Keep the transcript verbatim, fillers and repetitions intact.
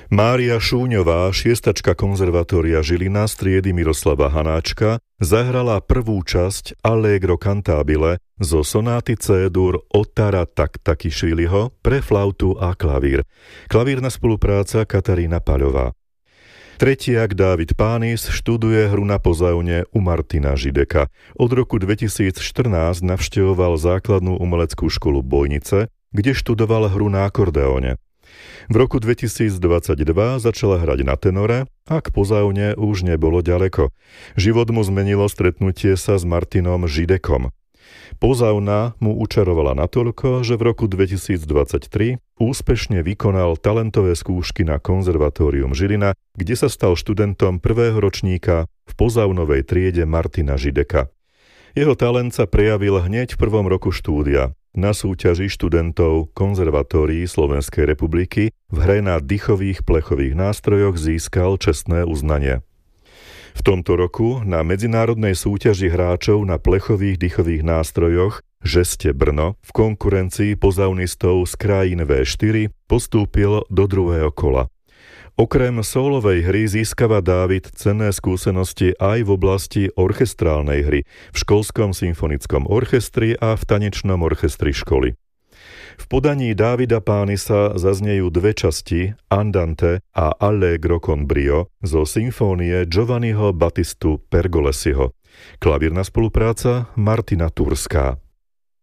Mária Šúňová, šiestačka konzervatória Žilina z triedy Miroslava Hanáčka, zahrala prvú časť Allegro cantabile zo sonáty C-dur Ottara Taktakišviliho pre flautu a klavír. Klavírna spolupráca Katarína Paľová. Tretiak Dávid Pánis študuje hru na pozaune u Martina Žideka. Od roku dvetisícštrnásť navštevoval základnú umeleckú školu Bojnice, kde študoval hru na akordeóne. V roku dvetisícdvadsaťdva začala hrať na tenore a k pozaune už nebolo ďaleko. Život mu zmenilo stretnutie sa s Martinom Židekom. Pozauna mu učarovala natoľko, že v roku dvetisícdvadsaťtri úspešne vykonal talentové skúšky na konzervatórium Žilina, kde sa stal študentom prvého ročníka v pozaunovej triede Martina Žideka. Jeho talent sa prejavil hneď v prvom roku štúdia. Na súťaži študentov konzervatórií Slovenskej republiky v hre na dychových plechových nástrojoch získal čestné uznanie. V tomto roku na medzinárodnej súťaži hráčov na plechových dychových nástrojoch Žeste Brno v konkurencii pozaunistov z krajín vé štyri postúpil do druhého kola. Okrem sólovej hry získava Dávid cenné skúsenosti aj v oblasti orchestrálnej hry v školskom symfonickom orchestri a v tanečnom orchestri školy. V podaní Dávida Pánisa zaznejú dve časti Andante a Allegro con brio zo symfónie Giovanniho Battistu Pergolesiho. Klavírna spolupráca Martina Turská.